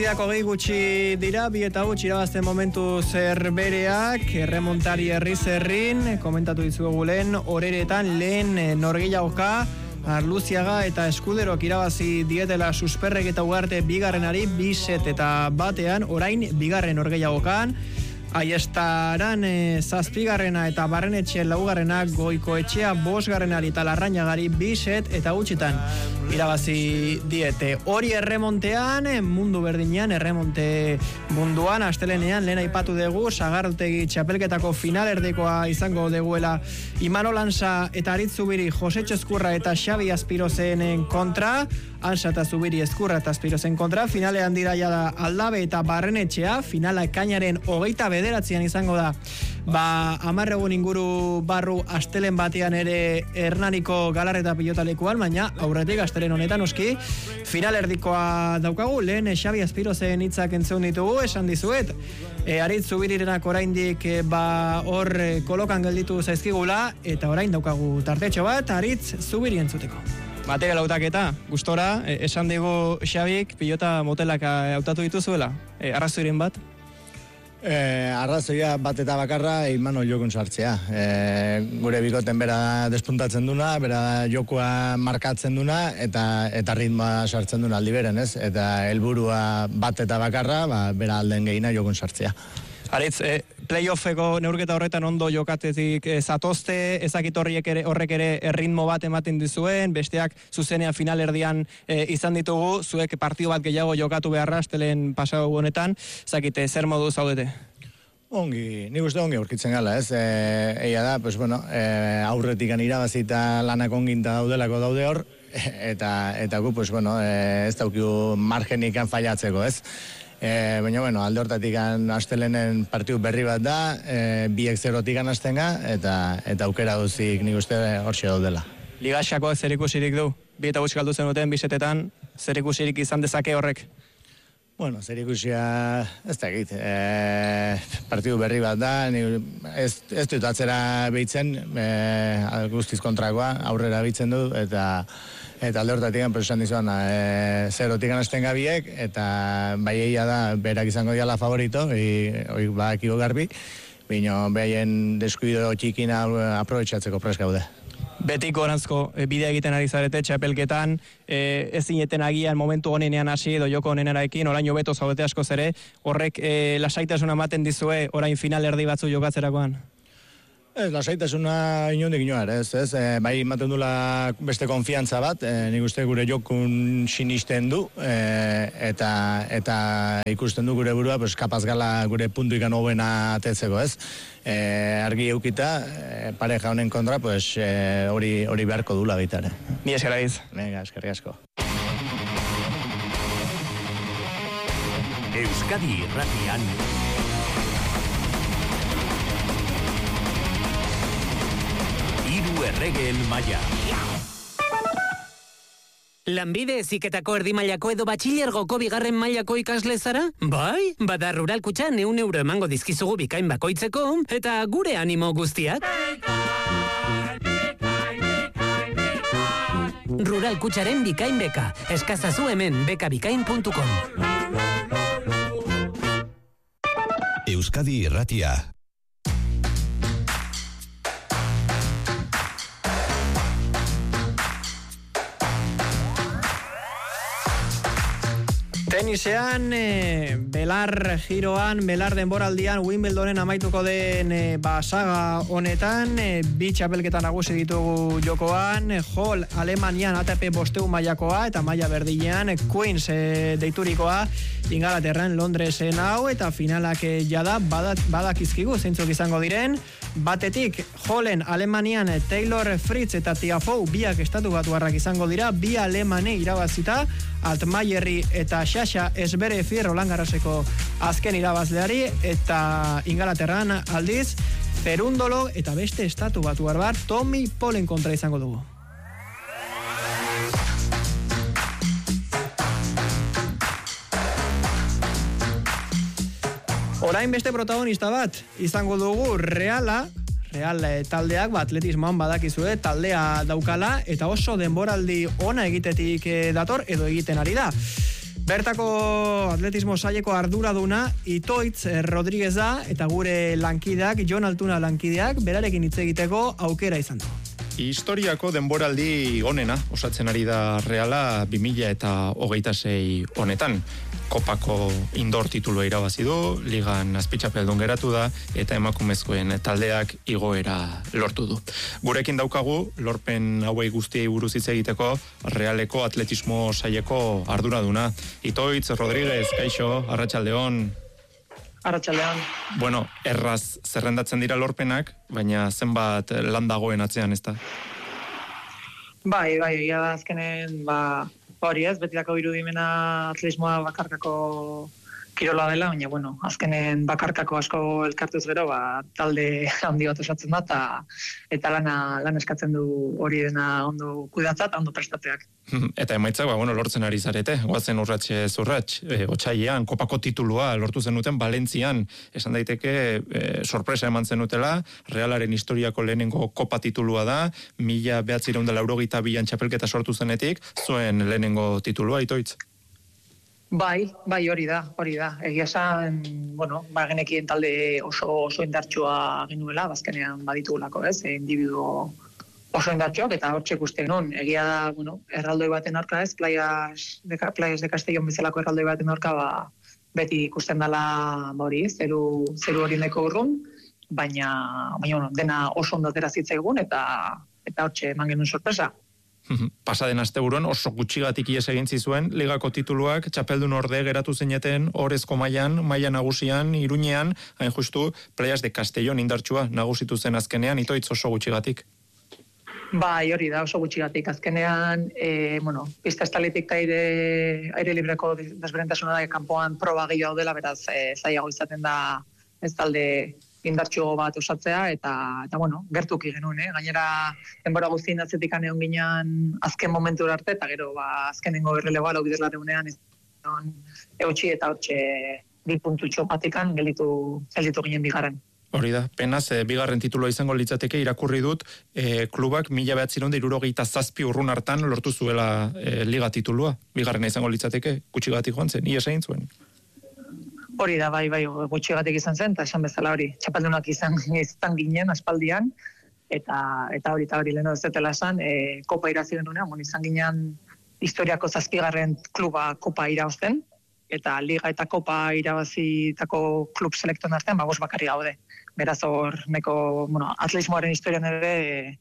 Hogei gutxi dira, 2-8 irabazten momentu zerbereak, erremontari herri-zerrin, komentatu dizuegu lehen, horeretan lehen norgehiagoka, Arluziaga eta Eskuderok irabazi dietela Susperrek eta Ugarte bigarrenari 2-1 orain bigarren norgehiagokan, Aiestaran zazpigarrena eta Barrenetxe laugarrenak, Goikoetxea bosgarrenari eta Larrañagari 2-0 irabazi diete. Hori erremontean, mundu berdinean, erremonte munduan, astelenean, lehen aipatu dugu, Sagartegi txapelketako finalerdekoa izango deguela Imanol Ansa eta Aritz Zubiri, Jose Txezkurra eta Xabi Azpirozen kontra, Ansa eta Zubiri, Ezkurra eta Azpirozen kontra, finalean dira jada Aldabe eta Barrenetxea, finala ekainaren 29 izango da, 10 egun inguru barru astelen batean ere Hernaniko Galarreta pilotalekuan, baina aurretik astelen honetan oski finalerdikoa daukagu, lehen Xabi Azpirozen hitzak entzun ditugu, esan dizuet, Aritz Zubirirenak oraindik hor kolokan gelditu zaizkigula, eta orain daukagu tartetxo bat, Aritz Zubiri entzuteko. Material hautaketa, gustora, esan digu Xabik, pilota motelak hautatu dituzuela, arrazoiren bat? Arrazoia bat eta bakarra Imanol jokun sartzea. Gure bikoten bera despuntatzen duna, bera jokoa markatzen duna eta ritmoa sartzen duna aldi beren, ez? Eta helburua bat eta bakarra, bera alden gehina jokun sartzea. Aritz, playoffeko neurketa horretan ondo jokatetik zatozte, ezakit horrek ere ritmo bat ematen dizuen, besteak zuzenean finalerdian izan ditugu, zuek partidu bat gehiago jokatu beharra astelen pasau honetan, ezakite zer modu zaudete? Ongi, nik uste ongi aurkitzen gala, ez? Eia da, pues bueno, aurretik irabazita lanak onginta daudelako daude hor, eta gu, pues bueno, ez daukiu margenikan fallatzeko, ez? Baina, bueno, alde hortatik astelenen partidu berri bat da, 2-0 hastenga, eta aukera duzik nik uste horxe daudela. Ligaxakoak zer ikusirik du? 2-8 galdu zenuten, 2-0, zer ikusirik izan dezake horrek? Bueno, zer ikusia ez da egit. Partidu berri bat da, ez dut atzera behitzen, guztiz kontrakoa, aurrera behitzen du, eta alde hortatik esan dizuan, 0-tik hasten gabiek, eta bai egia da, berak izango diala favorito, hori badakio garbi, baina behaien deskuido txikina aprobetxatzeko pres gaude. Betiko orantzko bidea egiten ari zarete txapelketan, ez zineten agian momentu honenean hasi edo joko honeneraekin, orain hobeto zaudete askoz ere, horrek lasaitasuna ematen dizue orain finalerdi batzu jokatzerakoan? Ez, lasaitasuna inondik inoar, ez, bai ematen dula beste konfiantza bat, nik uste gure jokun sinisten du, eta ikusten du gure burua, pues, kapaz gala gure puntu ikan hobena atetzeko, ez. Argi eukita, pareja honen kontra, pues, hori beharko dula baita, Ni eskera iz. Venga, eskerrik asko. Euskadi Irratian Erregeen maila. Lanbide heziketako erdi mailako edo batxilergoko bigarren mailako ikasle zara? Bai, bada Rural Kutxan 100 euro emango dizkizugu bikain bakoitzeko, eta gure animo guztiak. Rural Kutxaren bikain beka. Eskazazu hemen bekabikain.com. Euskadi Irratia. Tenisean, belar giroan, belar denboraldian, Wimbledonen amaituko den saga honetan, bi txapelketan nagusi ditugu jokoan, Hall Alemanian ATP 500 mailakoa eta maila berdinean Queens deiturikoa Ingalaterran Londresen hau, eta finalak jada badakizkigu zeintzuk izango diren. Batetik, Hallen Alemanian Taylor Fritz eta Tiafoe biak estatu batuarrak izango dira, bi alemane irabazita, Altmaierri eta Sasha Esberefi Roland Garroseko azken irabazleari, eta Ingalaterran aldiz Cerundolo eta beste estatu batuar bat Tommy Polen kontra izango dugu. Orain beste protagonista bat izango dugu, Real taldeak, atletismoan badakizue taldea daukala, eta oso denboraldi ona egitetik dator edo egiten ari da. Bertako atletismo saileko arduraduna Itoitz Rodriguez da eta gure lankideak, Jon Altuna lankideak, berarekin hitz egiteko aukera izan du. Historiako denboraldi onena osatzen ari da Reala 2026 honetan. Kopako indoor titulua irabazi du, ligan azpitxapeldun geratu da eta emakumezkoen taldeak igoera lortu du. Gurekin daukagu, lorpen hauei guztiei buruz hitz egiteko Realeko atletismo saileko arduraduna. Itoitz Rodriguez, kaixo, arratsaldeon. Arratsaldean. Bueno, erraz zerrendatzen dira lorpenak, baina zenbat lan dagoen atzean, ezta? Bai, da azkenen, hori ez, betirako irudimena atletismoa bakarkako kirola dela, baina, bueno, azkenen bakarkako asko elkartuz gero, talde handi bat osatzen da, eta lan eskatzen du hori dena ondo kuidatza eta ondo prestatzeak. Eta emaitzak, lortzen ari zarete, goazen urratxe otsailean, kopako titulua lortu zenuten Valentzian, esan daiteke sorpresa eman zenutela, Realaren historiako lehenengo kopa titulua da, 1982an txapelketa sortu zenetik, zuen lehenengo titulua, Itoitz? Bai, hori da. Egia esan, genekien talde oso indartsua genuela, bazkenean baditugulako, ez, individuo oso indartsuak, eta hortxe ikusten non, egia da, erraldoi baten aurka, ez, Playas de Castellón bezalako erraldoi baten aurka, beti ikusten dela, hori, zeru hori neko urrun, baina, dena oso ondo atera zitzaigun, eta hortxe eman genuen sorpresa. Pasaden asteburuan oso gutxigatik ihes egin zizuen ligako tituluak txapeldun orde geratu zineten orezko maila nagusian, Iruñean, hain justu Playas de Castellón indartsua nagusitu zen azkenean, Itoitz oso gutxigatik. Bai, hori da, oso gutxigatik. Azkenean, pista estaletik eta aire libreko desberentasuna da, kanpoan proba gehiago dela, beraz, zailago izaten da ez talde indartxo bat osatzea, eta gertuki genuen, gainera denbora guztien atzetik egon ginen azken momentu arte, eta gero azkenengo erreleboa lau bidezlareunean eutxi eta hortxe 2 puntutxo batikan gelditu ginen bigarren. Hori da, penaz, bigarren titulua izango litzateke, irakurri dut, klubak 1977 urrun hartan lortu zuela liga titulua, bigarrena izango litzateke, gutxigatik joan zen, ihes egin zuen. Hori da, bai, gutxigatik izan zen, eta esan bezala hori, txapeldunak izan ginen, aspaldian, eta hori leheno ez dutela esan, kopa irazi genunean, izan ginen historiako 7. kluba kopa irabazten, eta liga eta kopa irabazitako klub selektoen artean, 5 bakarri gaude. Beraz hor, neko, atletismoaren historian ere,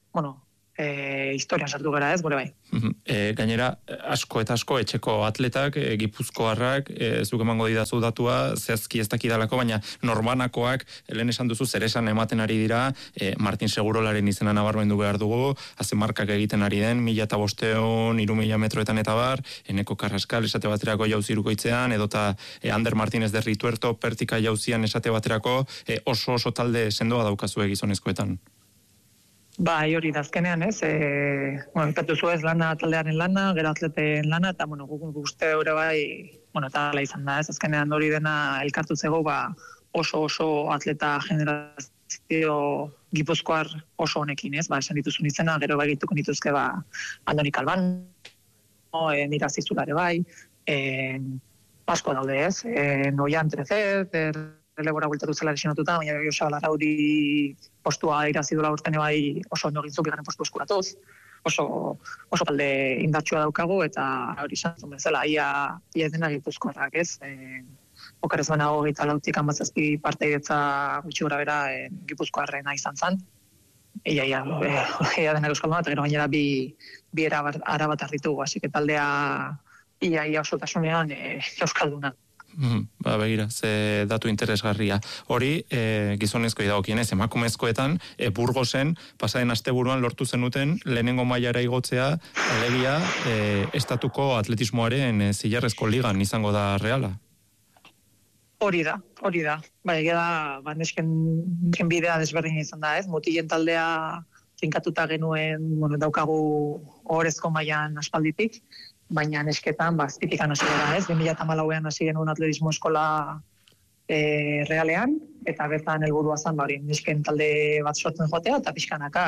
historian sartu gara ez, gure bai. Gainera, asko eta asko etxeko atletak, gipuzkoarrak, zuk emango didazu datua, zehazki ez dakidalako, baina norbanakoak, lehen esan duzu, zeresan ematen ari dira, Martin Segurolaren izena nabarmendu behar dugu, markak egiten ari den, 1500, 3000 metroetan eta bar, Eneko Carrascal esate baterako jauziruko itzean, edota Ander Martínez de Rituerto, Pertika jauzian esate baterako, oso talde sendoa daukazu gizonezkoetan. Bai, hori da azkenean, ez? Ipatu zu ez lana, taldearen lana, gero atleteen lana, eta, guk uste hori bai, eta ala izan da, ez? Azkenean hori dena elkartu zego, oso atleta generazio gipuzkoar oso honekin, ez? Esan dituzun izena, gero bai gituko nituzke, Andoni Kalban, Nira Zizulare bai, asko daude, ez? Noian Trezet, relebora bultatu zela lesionatuta, baina Joseba Larrauri postua irazidula urtene bai oso ondo gintzuk bigarren postu eskuratuz. Oso talde indartsua daukagu, eta hori izan bezala, ia dena gipuzkoarrak, ez? Okerez banago 24-17 parteidetza gutxi gora bera gipuzkoarrena izan zen. Ia dena euskalduna, eta gero gainera bi arabat ditugu, hasi que taldea ia osotasunean euskalduna. Begira, ze datu interesgarria. Hori, gizonezkoi dagokienez, emakumezkoetan, Burgosen, pasaden asteburuan lortu zenuten, lehenengo mailara igotzea, alegia, estatuko atletismoaren zilarrezko ligan izango da Reala. Hori da. Egia da, nesken bidea desberdin izan da, ez? Mutilen taldea finkatuta genuen, daukagu ohorezko mailan aspalditik, baina nesketan, azpitikan hasi gara, ez? 2014an hasi genuen atletismo eskola Realean, eta bertan helburua zen, nesken talde bat sortzen joatea, eta pixkanaka,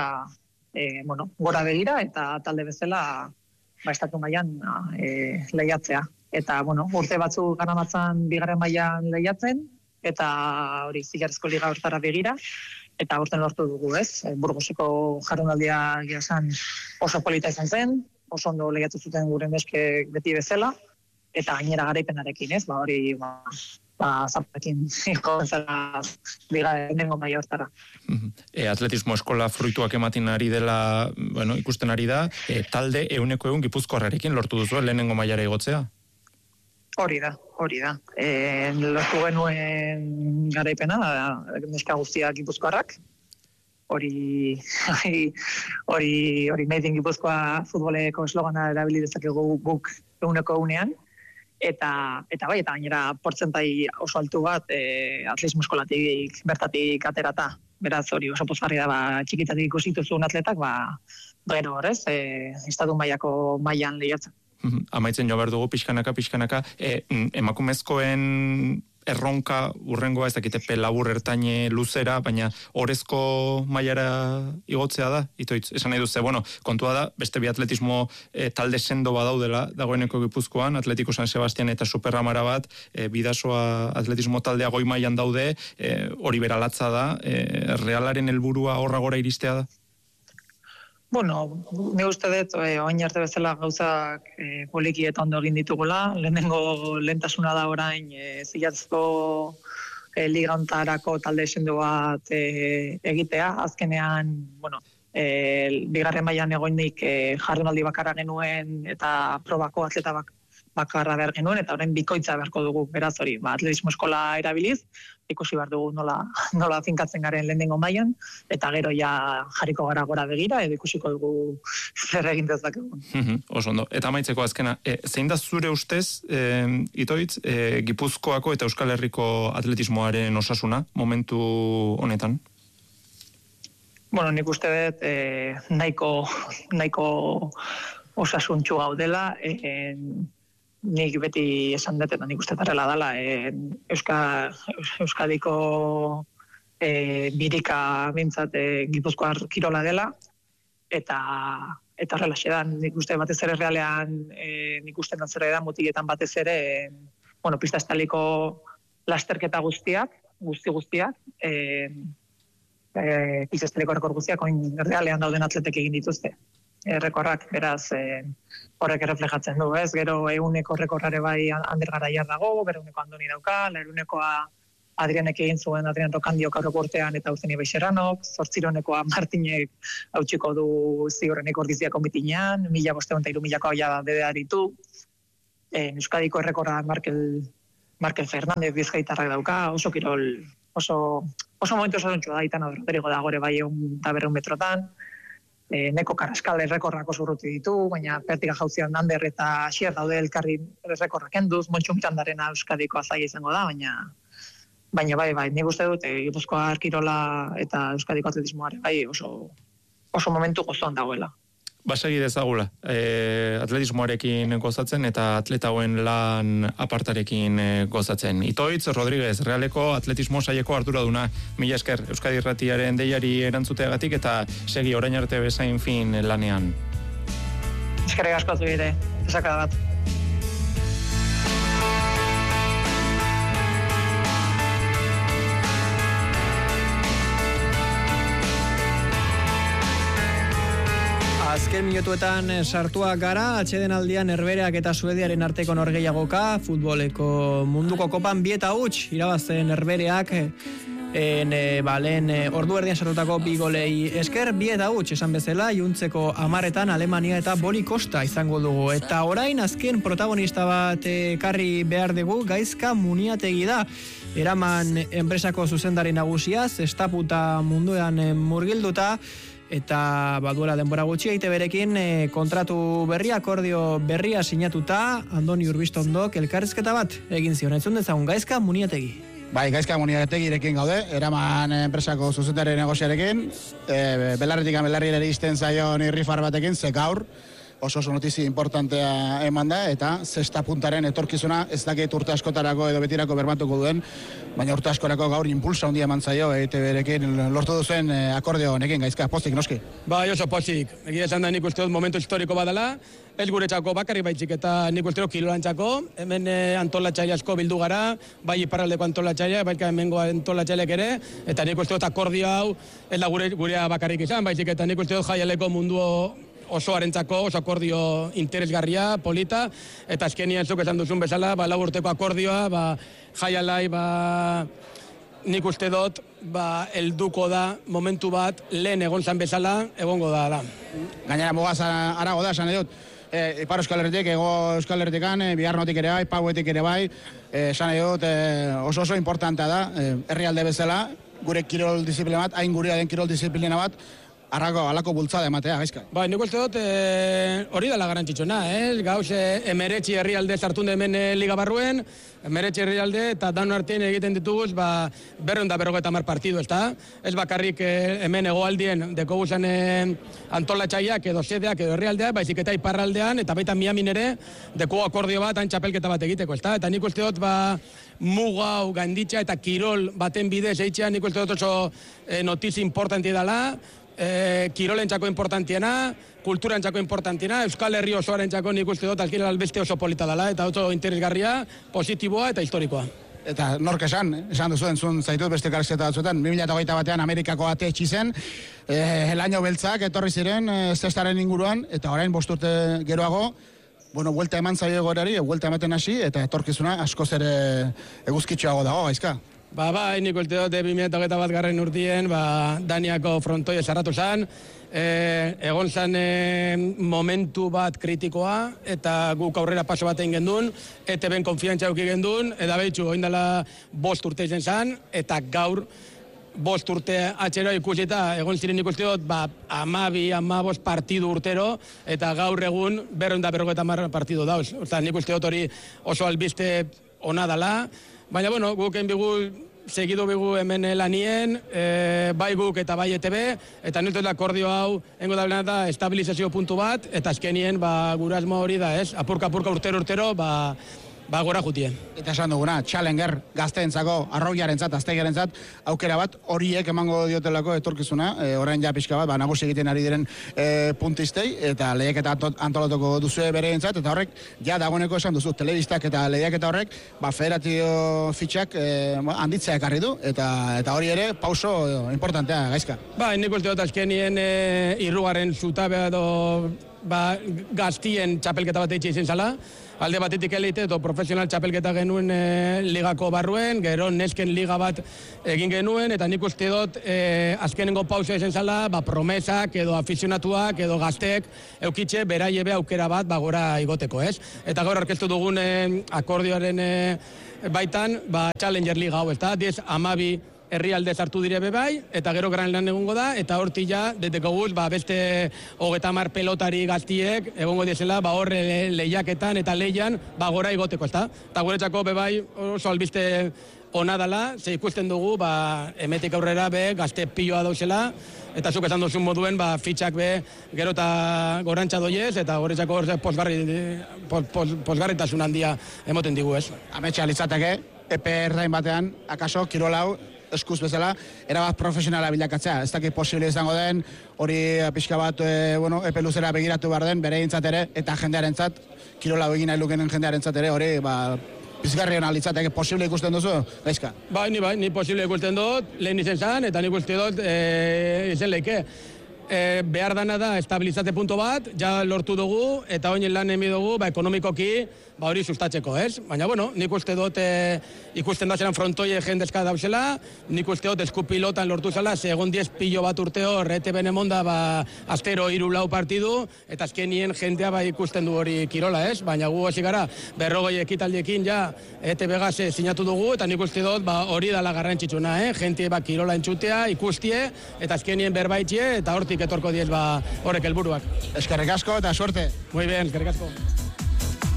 gora begira, eta talde bezala, estatu mailan lehiatzea. Eta, urte batzuk garamatzan bigarren mailan lehiatzen, eta hori zilarrezko liga hortara begira, eta urten lortu dugu, ez? Burgoseko jardunaldia esan oso polita izan zen, oso ondo lehiatu zuten gure neskek beti bezala, eta gainera garaipenarekin, ez? Hori, zaparekin zela bigarrengo maila hortara. Atletismo eskola fruituak ematen ari dela, ikusten ari da, talde 100% Gipuzkoarrarekin lortu duzu lehenengo mailara igotzea? Hori da. Lortu genuen garaipena, neska guztiak Gipuzkoarrak. Hori Made in Gipuzkoa futboleko eslogana erabili dezakegu guk 100%. Eta gainera portzentai oso altu bat atletismo eskolatik bertatik aterata. Beraz hori oso pozgarri da, txikitatik ikusituzun atletak, gero horrez, estatu mailako mailan lehiatzen. Amaitzen jo behar dugu pixkanaka, emakumezkoen erronka urrengoa, ez dakite labur ertaine luzera, baina orezko mailara igotzea da, itoitz, esan nahi duze, kontua da, beste bi atletismo talde sendo badaudela, dagoeneko Gipuzkoan, Atletiko San Sebastian eta Superramara bat, bidasoa atletismo taldea goi mailan daude, hori beralatza da, realaren helburua horra gora iristea da? Ni uste dut, oain arte bezala gauzak poliki eta ondo egin ditugula. Lehenengo lehentasuna da orain zilatzko liga hontarako talde sendo bat egitea. Azkenean, bigarren mailan egoinik jardunaldi bakarra genuen eta probako atleta bakarra behar genuen, eta orain bikoitza beharko dugu, beraz hori, atletismo eskola erabiliz, ikusi behar dugu nola finkatzen garen lehenengo mailan, eta gero ja jarriko gara gora begira, edo ikusiko dugu zer egin dezakegu. Oso ondo. Eta amaitzeko azkena, zein da zure ustez, itoitz, Gipuzkoako eta Euskal Herriko atletismoaren osasuna, momentu honetan? Nik uste dut nahiko osasuntxu gaudela, nik beti esan dut, eta nik uste tarrela dela, Euskadiko birika bintzat Gipuzkoar kirola dela, eta horrela xedan, nik uste batez ere realean, nik uste nantzera edan mutiletan batez ere, pista estaliko lasterketa guztiak, pista estaliko rekord guztiak, realean dauden atletek egin dituzte. Rekorrak, beraz, horrek erreflejatzen du, ez? Gero eguneko rekorrare bai Ander Garaiar dago, beruneko Andoni dauka, lerunekoa Adrianek egin zuen, Adrian Rokandiok aurreko urtean eta Eugenia Beixeranok, 8-nekoa Martinek hautsiko du ziurreneko ordiziako mitinean, 1500-3000 ja bedeharitu, Euskadiko errekorra Markel Fernandez bizkaitarrak dauka, oso kirol, oso momentu osasuntsua da, Aitana Rodrigo da gore bai 100 metrotan, Neko Karaskal errekorrak oso urruti ditu, baina pertika jauzian Ander eta Xier daude elkarri errekorrak enduz, Montxu Mirandarena Euskadiko azaia izango da, baina bai, nik uste dut, Gipuzkoar kirola eta Euskadiko atletismoare bai oso momentu gozoan dagoela. Basegi dezagula, atletismoarekin gozatzen eta atleta hauen lan apartarekin gozatzen. Itoitz Rodríguez, Realeko atletismo saieko arduraduna. Mila esker, Euskadi Irratiaren deiari erantzuteagatik eta segi orain arte bezain fin lanean. Eskerrik asko zuire, esakada bat. Azken minutuetan sartuak gara, atxeden aldian Herbereak eta Suediaren arteko norgehiagoka, futboleko munduko kopan 2-0 irabazten Herbereak, lehen ordu erdian sartutako 2 golei esker, 2-0 esan bezala, juntzeko 10etan Alemania eta Boli Kosta izango dugu. Eta orain azken protagonista bat ekarri behar dugu, Gaizka Muniategi da. Eraman enpresako zuzendari nagusiaz, estaputa munduan murgilduta, eta baduela denbora gutxi EITBrekin kontratu berria, akordio berria sinatuta, Andoni Urbistondok elkarrizketa bat egin zion. Entzun dezagun, Gaizka Muniategi. Bai, Gaizka Muniategirekin gaude, Eraman enpresako zuzendari negoziarekin, belarritik belarriera iristen zaion irrifar batekin, ze gaur, oso notizia importantea eman da, eta zesta puntaren etorkizuna ez dakit urte askotarako edo betirako bermatuko duen, baina urte askorako gaur impulsa handia eman zaio, EITB-rekin lortu duzen akordio honekin, Gaizka, pozik, noski? Bai, oso pozik. Egia esan da nik uste dut momentu historiko badala, ez guretzako bakarrik baitzik eta nik uste dut kilolantzako, hemen antolatzaile asko bildu gara, bai iparraldeko antolatzaile, bai hemengo antolatzailek ere, eta nik uste dut akordio hau ez da gurea bakarrik izan, baizik eta nik uste dut jaialeko mundu osoarentzako oso akordio interesgarria, polita, eta azkenien zuk esan duzun bezala, lau urteko akordioa, jaialai, nik uste dut, helduko da momentu bat lehen egon zan bezala, egongo da. Gainera mugaz arago da, esan edut, Ipar Euskal Herritik, Ego Euskal Herritikan, Biarnotik ere bai, Pauetik ere bai, esan edut, oso importantea da, herrialde bezala, gure kirol disiplina bat, hain gurea den kirol disiplina bat, alako bultzada ematea, Gaizka. Bai, nik uste dut hori dela garantzitsuna, gauz emeretzi herrialde sartun hemen liga barruen, emeretzi herrialde eta dan artean egiten dituguz, 250 partidu, ez da? Ez bakarrik hemen hegoaldien deko guzan antolatxaiak edo sedeak edo herrialdeak, baizik eta iparraldean, eta baita Miamin ere, deko akordio bat, hain txapelketa bat egiteko, ez da? Eta nik uste dut, mugau, gainditza eta kirol baten bidez eitzea, nik uste dut oso notizi importanti dela, kirolentzako importantiena, kulturantzako importantiena, Euskal Herri osoarentzako nik uste dut azken albeste oso polita dela, eta oso interesgarria, positiboa eta historikoa. Eta nork esan duzuen zuen zaitut beste karrizketa batzuetan, 2008 batean Amerikako ate etxi zen, elaino beltzak etorri ziren zestaren inguruan, eta orain 5 urte geroago, buelta eman zaio gorari, buelta ematen hasi, eta etorkizuna askoz ere eguzkitxoago dago, Gaizka. Bai, nik uste dut 2008 urtien, Daniako frontoi esarratu zen, egon zen momentu bat kritikoa, eta guk aurrera paso bat egin gendun, ETB-en konfiantza euki gendun, eta behitxu, oindala 5 urte izen zen, eta gaur 5 urte atxero ikusita, egon ziren ikuste dut, 12 partidu urtero, eta gaur egun 250 partidu dauz. Nik uste dut hori oso albiste ona dela, baina, guk segidu bigu hemen lanien, bai guk eta bai ETB, eta nire akordio hau, engo da da, estabilizazio puntu bat, eta azkenien, gure asmo hori da, apurka urtero, gora jutien. Eta esan duguna, Challenger gazteentzako, arrogiarentzat, aztegiarentzat, aukera bat horiek emango diotelako etorkizuna, orain ja pixka bat, nagusi egiten ari diren puntistei, eta lehiaketa antolatuko duzue bereentzat, eta horrek, ja dagoeneko esan duzu, telebistak eta lehiaketa horrek, federatio fitxak handitzea ekarri du, eta hori ere, pauso importantea, Gaizka. Nik uste dut azkenien irrugaren zutabea edo gaztien txapelketa bat eitxe izen zala, alde batetik elite edo profesional txapelketa genuen ligako barruen, gero nesken liga bat egin genuen, eta nik uste dut azkenengo pausa izen zala, promesak edo afizionatuak edo gaztek eukitxe beraiebe aukera bat gora igoteko, ez? Eta gaur orkestu dugun akordioaren baitan, Challenger liga hau, ez da? 10-12 herrialde sartu direbe bai, eta gero gran lan egongo da, eta horti ja, deteko guz, beste 30 pelotari gaztiek, egongo diesela, horre lehiaketan eta lehian, gora igoteko, ez da? Eta guretzako bebai oso albiste ona dela, ze ikusten dugu, emetik aurrera gazte piloa dauzela, eta zuk esan duzun moduen, fitxak gero eta gorantza doiez, eta guretzako posgarritasun handia emoten digu, ez? Ametsa litzateke, epe erdain batean, akaso, kirolau, eskuz bezala, erabat profesionala bilakatzea. Ez dakit posible izango den, hori pixka bat, epe luzera begiratu behar den, bere ere, eta jendearentzat, kirola egin nahi lukenen jendearentzat ere, hori, pizgarri hona litzateke, posible ikusten duzu, Gaizka? Ni posible ikusten dut, lehen izen zan, eta nik uste dut izen leike. Behar dana da, estabilizate punto bat, ja lortu dugu, eta oinen lan emi dugu, ekonomikoki, hori sustatzeko, ez? Baina, nik uste dut ikusten da zelan frontoie jendezka dauzela, nik uste dut eskupilotan lortu zela, segon 10 pilo bat urteo, RTB-en emonda, astero 3-4 partidu, eta azkenien jendea ikusten du hori kirola, ez? Baina gu hasi gara, 40 ekitaldiekin ja, ETB-gaz sinatu dugu, eta nik uste dut hori dala garrantzitsuna, jente kirola entzutea, ikustie, eta azkenien berbaitxie, eta hortik etorko diez horrek helburuak. Eskerrik asko eta suerte. Muy bien, eskerrik asko.